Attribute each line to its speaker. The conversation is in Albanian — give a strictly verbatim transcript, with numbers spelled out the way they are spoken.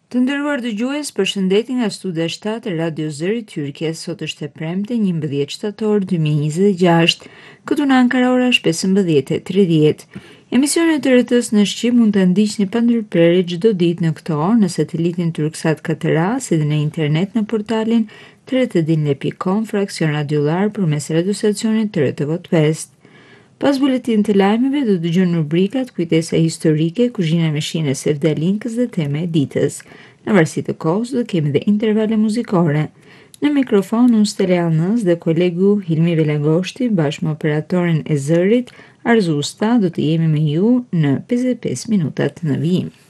Speaker 1: Të nderuar dëgjues, përshëndetje nga studia shtat e Radio Zëri Tyrke. Sot është e premte njëmbëdhjetë shtator dy mijë e njëzet e gjashtë, këtu në Ankara ora është pesëmbëdhjetë e tridhjetë. Emisionet e R T S në Shqip mund të ndiqni pa ndërprerje çdo ditë në këtë orë në satelitin Turksat katër A, si dhe në internet në portalin tre t dinle pikë com fraksion radiollar përmes radiostacionit të R T V pesë. Pas buletin të lajmeve do të dëgjoni rubrikat Kujtesa historike, Kuzhina me shine Sevdalinkës dhe Tema e ditës. Në varësi të kohës do kemi dhe intervale muzikore. Në mikrofon unë Stella Nës dhe kolegu Hilmi Velagoshti bashkë me operatorin e zërit Arzu Usta do të jemi me ju në pesëdhjetë e pesë minutat në vijim.